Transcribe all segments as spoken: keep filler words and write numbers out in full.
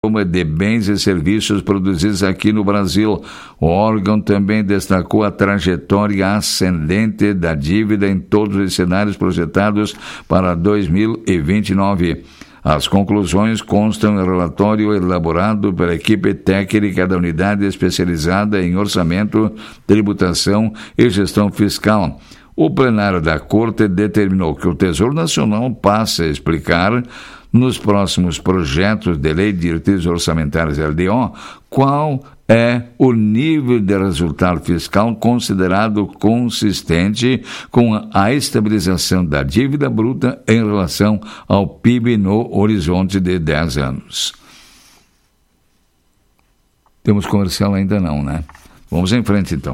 de bens e serviços produzidos aqui no Brasil. O órgão também destacou a trajetória ascendente da dívida em todos os cenários projetados para dois mil e vinte e nove. As conclusões constam em relatório elaborado pela equipe técnica da unidade especializada em orçamento, tributação e gestão fiscal. O plenário da Corte determinou que o Tesouro Nacional passe a explicar nos próximos projetos de lei de diretrizes orçamentárias L D O qual é o nível de resultado fiscal considerado consistente com a estabilização da dívida bruta em relação ao P I B no horizonte de dez anos. Temos comercial ainda não, né? Vamos em frente então.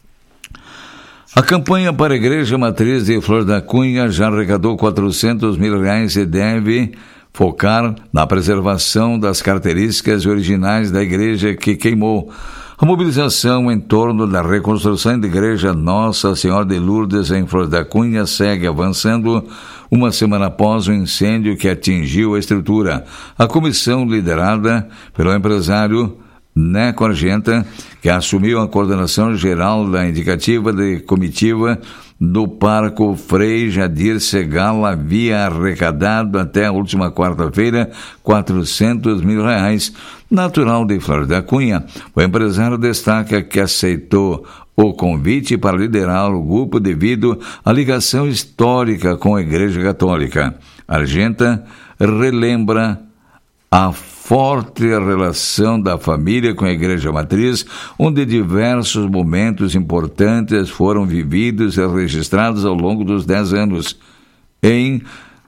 A campanha para a Igreja Matriz de Flor da Cunha já arrecadou quatrocentos mil reais e deve focar na preservação das características originais da igreja que queimou. A mobilização em torno da reconstrução da igreja Nossa Senhora de Lourdes em Flor da Cunha segue avançando uma semana após o incêndio que atingiu a estrutura. A comissão liderada pelo empresário Neco Argenta, que assumiu a coordenação geral da indicativa de comitiva do Parco Frei Jadir Segal, havia arrecadado até a última quarta-feira quatrocentos mil reais. Natural de Flor da Cunha, o empresário destaca que aceitou o convite para liderar o grupo devido à ligação histórica com a Igreja Católica. Argenta relembra a forte relação da família com a Igreja Matriz, onde diversos momentos importantes foram vividos e registrados ao longo dos dez anos. Em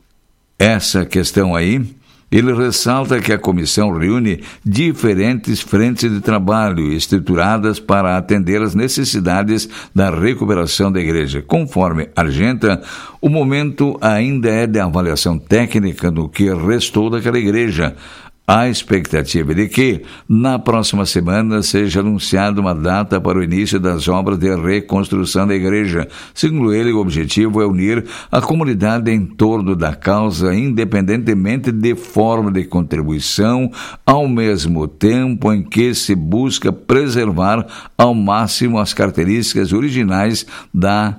essa questão aí, ele ressalta que a comissão reúne diferentes frentes de trabalho estruturadas para atender as necessidades da recuperação da igreja. Conforme Argenta, o momento ainda é de avaliação técnica do que restou daquela igreja. Há expectativa de que, na próxima semana, seja anunciada uma data para o início das obras de reconstrução da igreja. Segundo ele, o objetivo é unir a comunidade em torno da causa, independentemente de forma de contribuição, ao mesmo tempo em que se busca preservar ao máximo as características originais da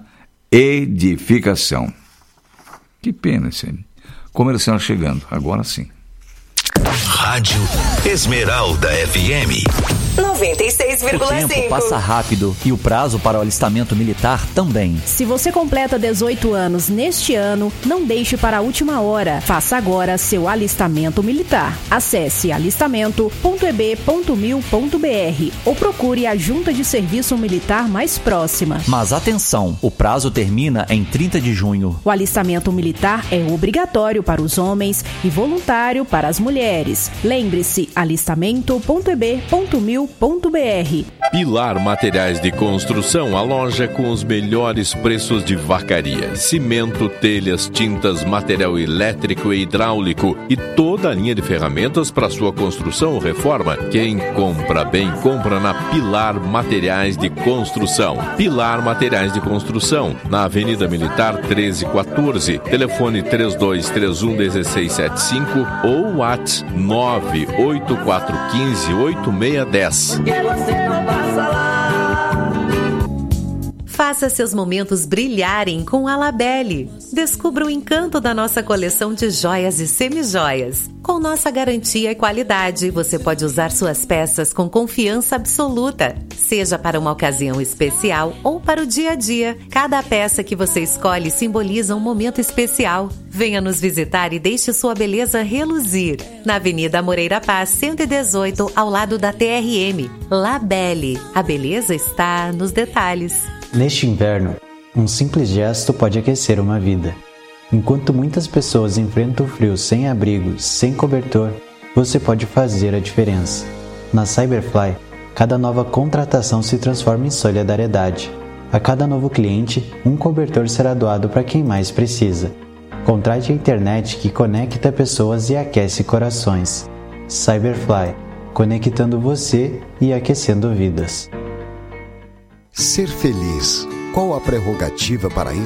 edificação. Que pena, sim. Comercial chegando, agora sim. Rádio Esmeralda F M noventa e seis vírgula cinco. O tempo passa rápido e o prazo para o alistamento militar também. Se você completa dezoito anos neste ano, não deixe para a última hora. Faça agora seu alistamento militar. Acesse alistamento ponto e b ponto mil ponto b r ou procure a junta de serviço militar mais próxima. Mas atenção, o prazo termina em trinta de junho. O alistamento militar é obrigatório para os homens e voluntário para as mulheres. Lembre-se, alistamento ponto e b ponto mil ponto b r. Pilar Materiais de Construção, a loja com os melhores preços de vacaria. Cimento, telhas, tintas, material elétrico e hidráulico e toda a linha de ferramentas para sua construção ou reforma. Quem compra bem, compra na Pilar Materiais de Construção. Pilar Materiais de Construção, na Avenida Militar treze quatorze, telefone três dois três um um seis sete cinco ou WhatsApp nove oito quatro um cinco oito seis um zero. Faça seus momentos brilharem com a Labelle. Descubra o encanto da nossa coleção de joias e semijoias. Com nossa garantia e qualidade, você pode usar suas peças com confiança absoluta. Seja para uma ocasião especial ou para o dia a dia, cada peça que você escolhe simboliza um momento especial. Venha nos visitar e deixe sua beleza reluzir. Na Avenida Moreira Paz, cento e dezoito, ao lado da T R M. Labelle. A beleza está nos detalhes. Neste inverno, um simples gesto pode aquecer uma vida. Enquanto muitas pessoas enfrentam o frio sem abrigo, sem cobertor, você pode fazer a diferença. Na Cyberfly, cada nova contratação se transforma em solidariedade. A cada novo cliente, um cobertor será doado para quem mais precisa. Contrate a internet que conecta pessoas e aquece corações. Cyberfly, conectando você e aquecendo vidas. Ser feliz. Qual a prerrogativa para isso?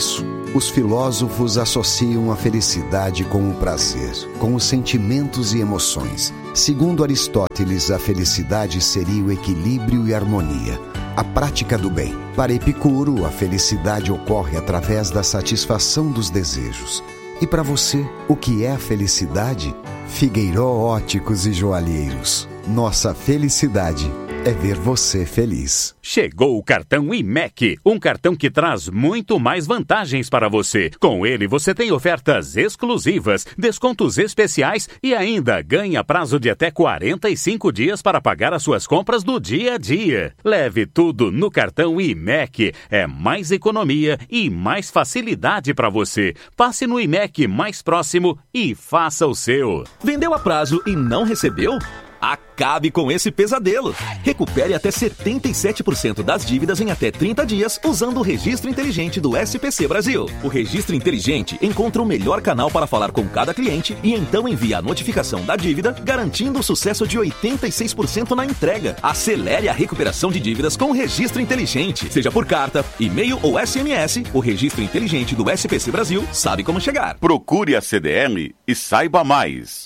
Os filósofos associam a felicidade com o prazer, com os sentimentos e emoções. Segundo Aristóteles, a felicidade seria o equilíbrio e harmonia, a prática do bem. Para Epicuro, a felicidade ocorre através da satisfação dos desejos. E para você, o que é a felicidade? Figueiró Óticos e Joalheiros. Nossa felicidade é ver você feliz. Chegou o cartão I M E C, um cartão que traz muito mais vantagens para você. Com ele, você tem ofertas exclusivas, descontos especiais e ainda ganha prazo de até quarenta e cinco dias para pagar as suas compras do dia a dia. Leve tudo no cartão I M E C. É mais economia e mais facilidade para você. Passe no I M E C mais próximo e faça o seu. Vendeu a prazo e não recebeu? Acabe com esse pesadelo. Recupere até setenta e sete por cento das dívidas em até trinta dias usando o Registro Inteligente do S P C Brasil. O Registro Inteligente encontra o melhor canal para falar com cada cliente e então envia a notificação da dívida, garantindo o sucesso de oitenta e seis por cento na entrega. Acelere a recuperação de dívidas com o Registro Inteligente. Seja por carta, e-mail ou S M S, o Registro Inteligente do S P C Brasil sabe como chegar. Procure a C D M e saiba mais.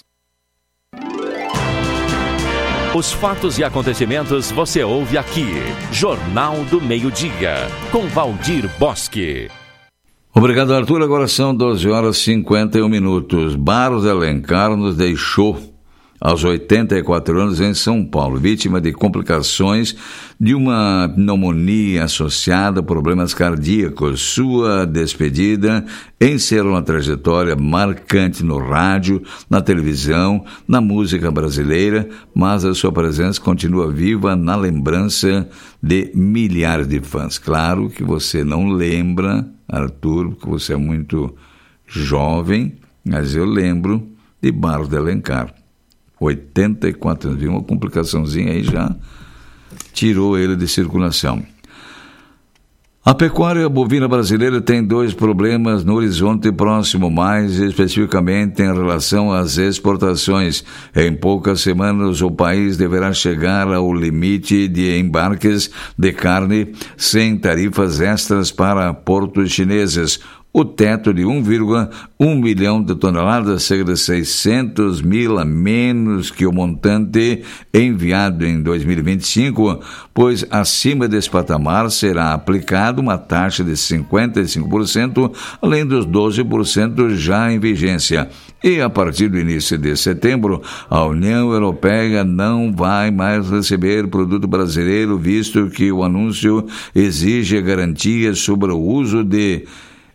Os fatos e acontecimentos você ouve aqui. Jornal do Meio-Dia, com Valdir Bosque. Obrigado, Arthur. Agora são doze horas e cinquenta e um minutos. Barros Alencar nos deixou aos oitenta e quatro anos em São Paulo, vítima de complicações de uma pneumonia associada a problemas cardíacos. Sua despedida encerrou uma trajetória marcante no rádio, na televisão, na música brasileira, mas a sua presença continua viva na lembrança de milhares de fãs. Claro que você não lembra, Arthur, porque você é muito jovem, mas eu lembro de Barros de Alencar. oitenta e quatro anos, viu? Uma complicaçãozinha aí já tirou ele de circulação. A pecuária bovina brasileira tem dois problemas no horizonte próximo, mais especificamente em relação às exportações. Em poucas semanas, o país deverá chegar ao limite de embarques de carne sem tarifas extras para portos chineses. O teto de um vírgula um milhão de toneladas, cerca de seiscentos mil a menos que o montante enviado em dois mil e vinte e cinco, pois acima desse patamar será aplicada uma taxa de cinquenta e cinco por cento, além dos doze por cento já em vigência. E a partir do início de setembro, a União Europeia não vai mais receber produto brasileiro, visto que o anúncio exige garantias sobre o uso de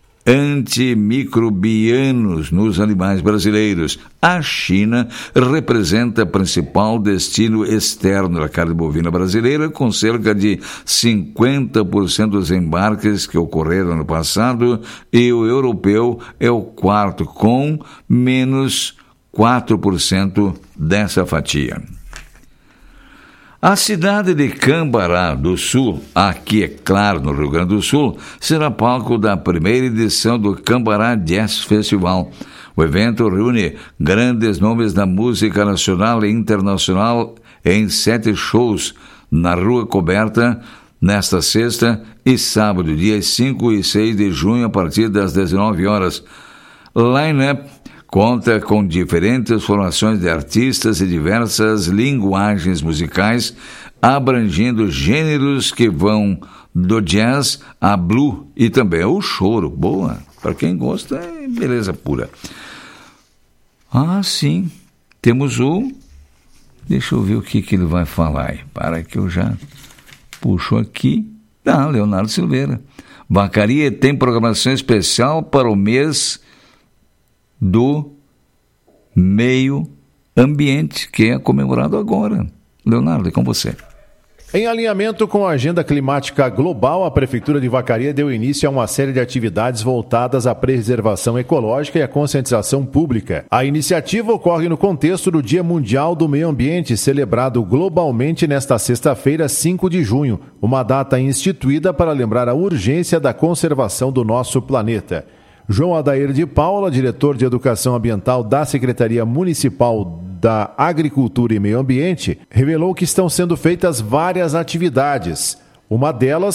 antimicrobianos nos animais brasileiros. A China representa o principal destino externo da carne bovina brasileira, com cerca de cinquenta por cento dos embarques que ocorreram no passado, e o europeu é o quarto, com menos quatro por cento dessa fatia. A cidade de Cambará do Sul, aqui é claro, no Rio Grande do Sul, será palco da primeira edição do Cambará Jazz Festival. O evento reúne grandes nomes da música nacional e internacional em sete shows na Rua Coberta, nesta sexta e sábado, dias cinco e seis de junho, a partir das dezenove horas. Line-up conta com diferentes formações de artistas e diversas linguagens musicais, abrangendo gêneros que vão do jazz a blues e também o choro. Boa, para quem gosta, é beleza pura. Ah, sim, temos o... Deixa eu ver o que, que ele vai falar aí. Para que eu já puxo aqui. Ah, Leonardo Silveira. Vacaria tem programação especial para o mês do meio ambiente, que é comemorado agora. Leonardo, é com você. Em alinhamento com a agenda climática global, a Prefeitura de Vacaria deu início a uma série de atividades voltadas à preservação ecológica e à conscientização pública. A iniciativa ocorre no contexto do Dia Mundial do Meio Ambiente, celebrado globalmente nesta sexta-feira, cinco de junho, uma data instituída para lembrar a urgência da conservação do nosso planeta. João Adair de Paula, diretor de Educação Ambiental da Secretaria Municipal da Agricultura e Meio Ambiente, revelou que estão sendo feitas várias atividades. Uma delas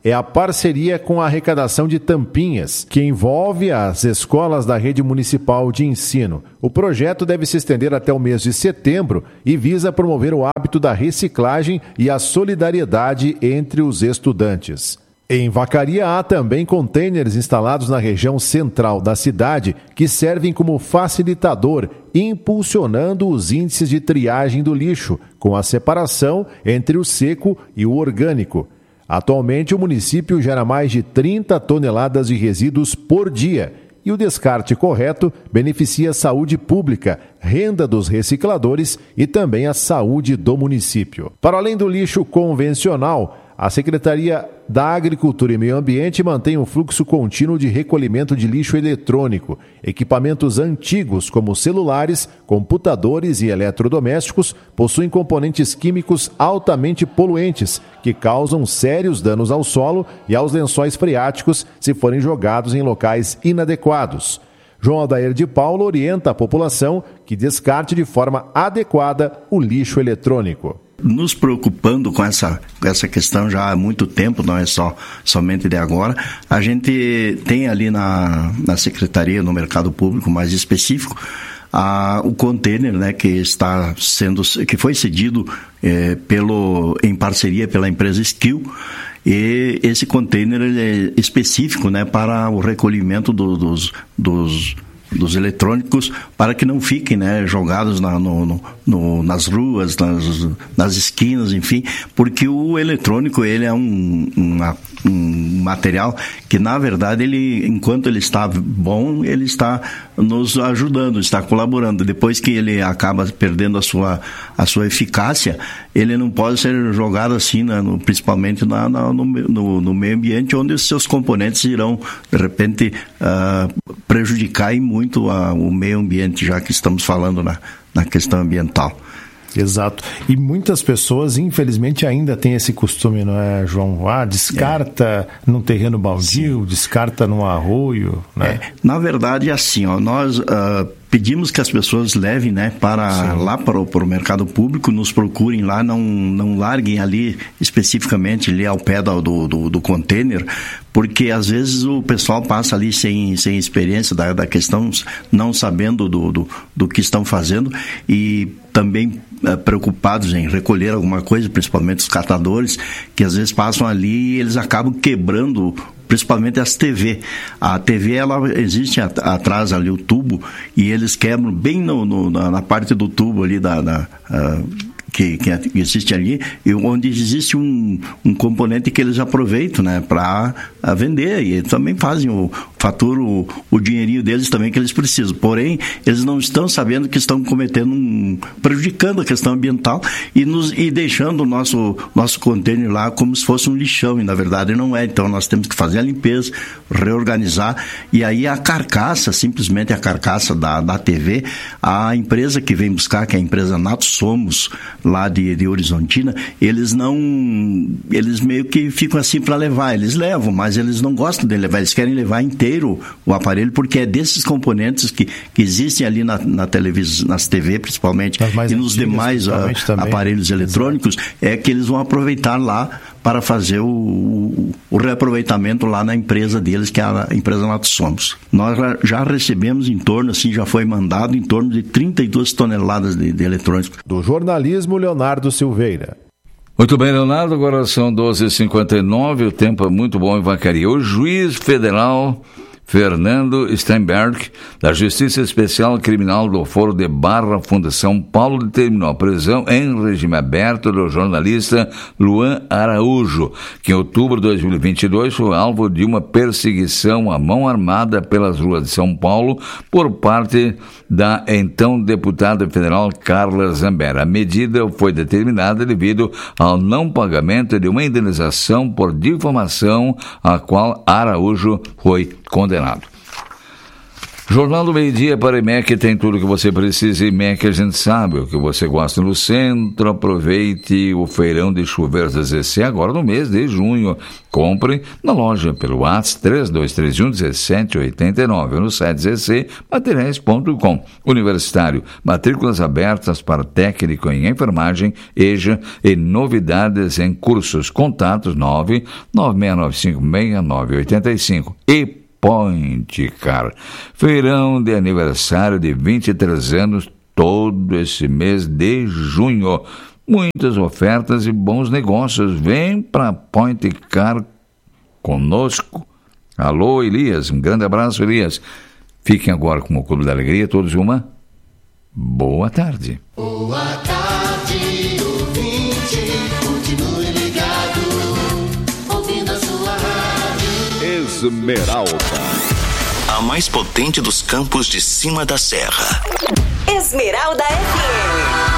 é a parceria com a arrecadação de tampinhas, que envolve as escolas da rede municipal de ensino. O projeto deve se estender até o mês de setembro e visa promover o hábito da reciclagem e a solidariedade entre os estudantes. Em Vacaria há também containers instalados na região central da cidade que servem como facilitador, impulsionando os índices de triagem do lixo, com a separação entre o seco e o orgânico. Atualmente, o município gera mais de trinta toneladas de resíduos por dia e o descarte correto beneficia a saúde pública, renda dos recicladores e também a saúde do município. Para além do lixo convencional, a Secretaria da Agricultura e Meio Ambiente mantém um fluxo contínuo de recolhimento de lixo eletrônico. Equipamentos antigos, como celulares, computadores e eletrodomésticos, possuem componentes químicos altamente poluentes, que causam sérios danos ao solo e aos lençóis freáticos se forem jogados em locais inadequados. João Aldair de Paulo orienta a população que descarte de forma adequada o lixo eletrônico. Nos preocupando com essa, com essa questão já há muito tempo, não é só somente de agora, a gente tem ali na, na Secretaria, no Mercado Público mais específico, a, o container, né, que está sendo, que foi cedido é, pelo, em parceria pela empresa Skill, e esse container ele é específico, né, para o recolhimento do, dos, dos dos eletrônicos, para que não fiquem, né, jogados na, no, no, no, nas ruas, nas, nas esquinas, enfim, porque o eletrônico ele é um, uma, um material que, na verdade, ele, enquanto ele está bom, ele está nos ajudando, está colaborando. Depois que ele acaba perdendo a sua, a sua eficácia, ele não pode ser jogado assim, né, no, principalmente na, na, no, no, no meio ambiente, onde os seus componentes irão, de repente, uh, prejudicar e muito muito a, o meio ambiente, já que estamos falando na, na questão ambiental. Exato. E muitas pessoas, infelizmente, ainda têm esse costume, não é, João? Ah, descarta é. num terreno baldio, Sim. descarta num arroio, né? É. Na verdade, é assim, ó, nós uh, pedimos que as pessoas levem, né, para, lá para o, para o mercado público, nos procurem lá, não, não larguem ali, especificamente ali ao pé do, do, do container, porque às vezes o pessoal passa ali sem, sem experiência da, da questão, não sabendo do, do, do que estão fazendo e também uh, preocupados em recolher alguma coisa, principalmente os catadores, que às vezes passam ali e eles acabam quebrando, principalmente as T V. A T V, ela existe at- atrás ali o tubo e eles quebram bem no, no, na, na parte do tubo ali da... da uh, Que, que existe ali, e onde existe um, um componente que eles aproveitam, né, para vender, e também fazem o faturam o, o dinheirinho deles também que eles precisam. Porém, eles não estão sabendo que estão cometendo um, prejudicando a questão ambiental e, nos, e deixando o nosso, nosso container lá como se fosse um lixão, e na verdade não é. Então nós temos que fazer a limpeza, reorganizar, e aí a carcaça, simplesmente a carcaça da, da T V, a empresa que vem buscar, que é a empresa Nato Somos, lá de, de Horizontina, eles não, eles meio que ficam assim para levar, eles levam, mas eles não gostam de levar, eles querem levar inteiro o aparelho, porque é desses componentes que, que existem ali na, na televisão, nas T V principalmente, e nos demais a, aparelhos eletrônicos, é que eles vão aproveitar lá para fazer o, o, o reaproveitamento lá na empresa deles, que é a empresa Nato Somos. Nós já recebemos em torno, assim, já foi mandado em torno de trinta e duas toneladas de, de eletrônicos. Do jornalismo, Leonardo Silveira. Muito bem, Leonardo, agora são doze e cinquenta e nove, o tempo é muito bom em Vacaria. O juiz federal Fernando Steinberg, da Justiça Especial Criminal do Foro de Barra Funda São Paulo, determinou a prisão em regime aberto do jornalista Luan Araújo, que em outubro de dois mil e vinte e dois foi alvo de uma perseguição à mão armada pelas ruas de São Paulo por parte da então deputada federal Carla Zambelli. A medida foi determinada devido ao não pagamento de uma indenização por difamação a qual Araújo foi condenado. Jornal do Meio-Dia para I M E C tem tudo que você precisa. I M E C, a gente sabe o que você gosta no centro. Aproveite o feirão de chuveiros da Z C agora no mês de junho. Compre na loja pelo WhatsApp três dois três um um sete oito nove no site z c materiais ponto com. Universitário, matrículas abertas para técnico em enfermagem, E J A e novidades em cursos. Contatos nove nove seis nove cinco seis nove oito cinco e Point Car. Feirão de aniversário de vinte e três anos todo esse mês de junho. Muitas ofertas e bons negócios. Vem para Point Car conosco. Alô, Elias. Um grande abraço, Elias. Fiquem agora com o Clube da Alegria. Todos uma boa tarde. Boa tarde, ouvinte. Continue ligado, ouvindo a sua rádio Esmeralda, a mais potente dos campos de cima da serra. Esmeralda F M.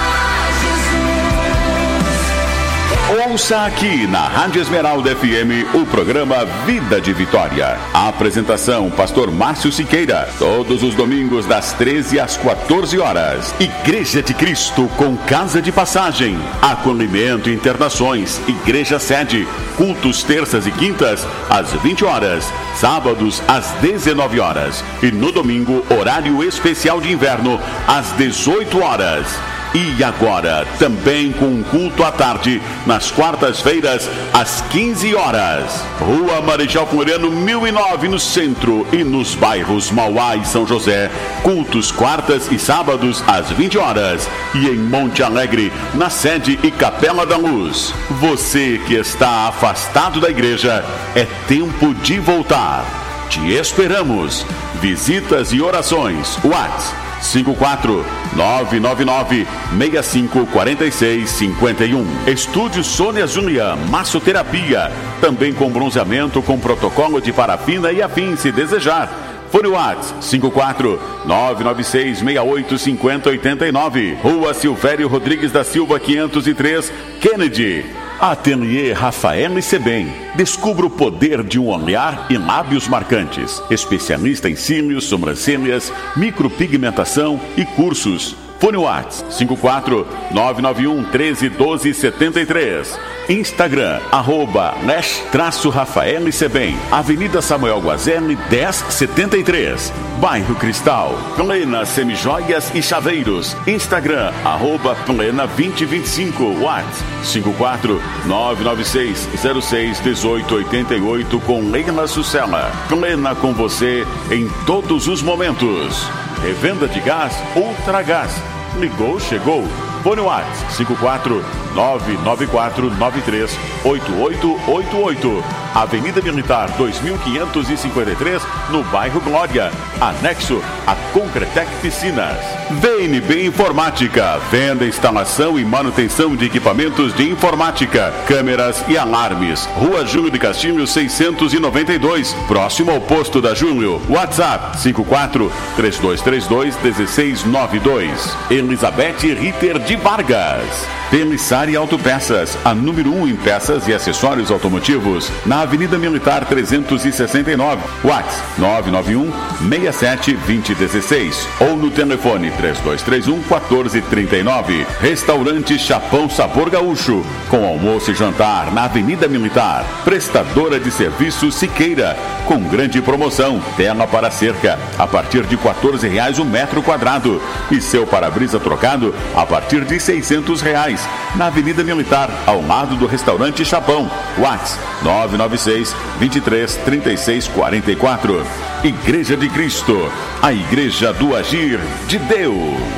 Ouça aqui na Rádio Esmeralda F M o programa Vida de Vitória. A apresentação, pastor Márcio Siqueira. Todos os domingos das treze às quatorze horas. Igreja de Cristo com casa de passagem, acolhimento e internações. Igreja sede. Cultos terças e quintas às vinte horas. Sábados às dezenove horas. E no domingo, horário especial de inverno às dezoito horas. E agora, também com um culto à tarde, nas quartas-feiras, às quinze horas. Rua Marechal Floriano, mil e nove, no centro e nos bairros Mauá e São José. Cultos quartas e sábados, às vinte horas. E em Monte Alegre, na sede e Capela da Luz. Você que está afastado da igreja, é tempo de voltar. Te esperamos. Visitas e orações. WhatsApp cinco quatro nove nove nove seis cinco quatro seis cinco um. Estúdio Sônia Júlia, massoterapia, também com bronzeamento com protocolo de parafina e afim, se desejar. Fone WhatsApp cinco quatro nove nove seis seis oito cinco zero oito nove. Rua Silvério Rodrigues da Silva quinhentos e três, Kennedy. Ateliê Rafael e Sebem. Descubra o poder de um olhar e lábios marcantes. Especialista em cílios, sobrancelhas, micropigmentação e cursos. Fone WhatsApp cinco quatro nove nove um um três um dois sete três. Instagram, arroba Lesh traço Rafael e Sebem. Avenida Samuel Guazelli, dez setenta e três. Bairro Cristal. Plena Semijoias e Chaveiros. Instagram, arroba Plena vinte vinte e cinco. WhatsApp cinco quatro nove nove seis zero seis um oito oito oito com Leila Sucela. Plena com você em todos os momentos. Revenda de gás Ultragás. Ligou, chegou. Fone WhatsApp cinco quatro nove nove quatro nove três oito oito oito oito. Avenida Militar dois mil quinhentos e cinquenta e três, no bairro Glória, anexo a Concretec Piscinas. V N B Informática, venda, instalação e manutenção de equipamentos de informática, câmeras e alarmes. Rua Júlio de Castilho seiscentos e noventa e dois, próximo ao posto da Júlio. WhatsApp cinco quatro três dois três dois um seis nove dois. Elizabeth Ritter de Vargas. Pelissari Autopeças, a número um em peças e acessórios automotivos, na Avenida Militar trezentos e sessenta e nove, WhatsApp nove nove um seis sete dois zero um seis ou no telefone três dois três um quatro três nove. Restaurante Chapão Sabor Gaúcho, com almoço e jantar na Avenida Militar. Prestadora de serviços Siqueira, com grande promoção, tela para cerca, a partir de quatorze reais o metro quadrado, e seu para-brisa trocado a partir de seiscentos reais. Na Avenida Militar, ao lado do restaurante Chapão. WhatsApp nove nove seis dois três três seis quatro quatro. Igreja de Cristo, a igreja do agir de Deus.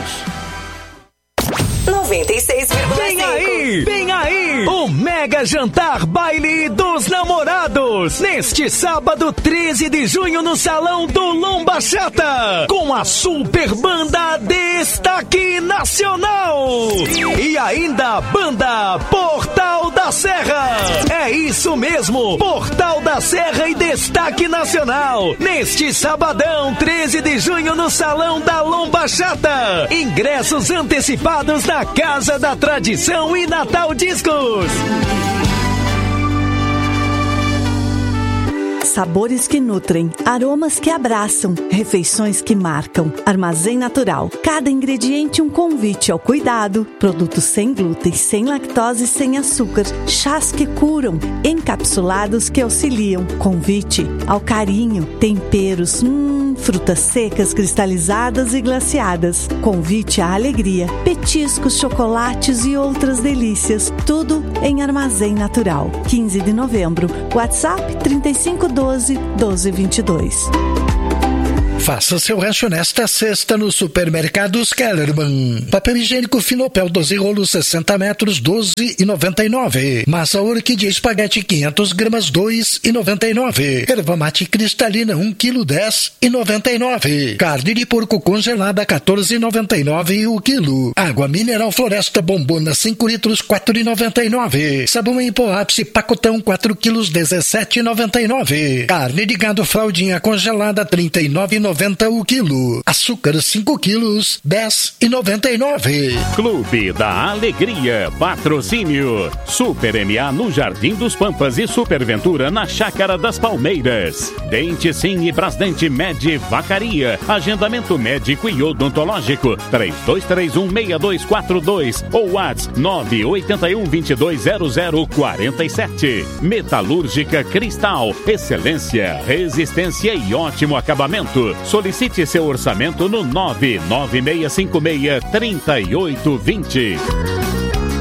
noventa e seis vírgula cinco. Vem aí, vem aí, o Mega Jantar Baile dos Namorados, neste sábado treze de junho no Salão do Lomba Chata, com a super banda Destaque Nacional e ainda a banda Portal da Serra. É isso mesmo, Portal da Serra e Destaque Nacional, neste sabadão treze de junho no Salão da Lomba Chata. Ingressos antecipados na Casa da Tradição e Natal Discos. Sabores que nutrem, aromas que abraçam, refeições que marcam. Armazém Natural. Cada ingrediente um convite ao cuidado. Produtos sem glúten, sem lactose e sem açúcar. Chás que curam, encapsulados que auxiliam. Convite ao carinho. Temperos, hum, frutas secas, cristalizadas e glaciadas. Convite à alegria. Petiscos, chocolates e outras delícias. Tudo em Armazém Natural. quinze de novembro. WhatsApp trinta e cinco doze, doze vinte e dois. Faça seu rancho nesta sexta no Supermercados Kellerman. Papel higiênico Finopel doze rolos sessenta metros, doze e noventa e nove. Massa orquídea espaguete quinhentas gramas, dois e noventa e nove. Erva mate cristalina um quilo, dez e noventa e nove. Carne de porco congelada quatorze e noventa e nove o quilo. Água mineral Floresta Bombona cinco litros, quatro e noventa e nove. Sabão em pó ápice pacotão quatro quilos, dezessete e noventa e nove. Carne de gado fraldinha congelada trinta e nove e noventa o quilo. Açúcar cinco quilos, dez e noventa e nove. Clube da Alegria, patrocínio Super M A no Jardim dos Pampas e Superventura na Chácara das Palmeiras. Dente Sim e Brasdente Med Vacaria. Agendamento médico e odontológico três dois três um, seis dois quatro dois ou WhatsApp nove oito um, dois dois zero zero quatro sete. Metalúrgica Cristal, excelência, resistência e ótimo acabamento. Solicite seu orçamento no nove nove seis cinco seis, três oito dois zero.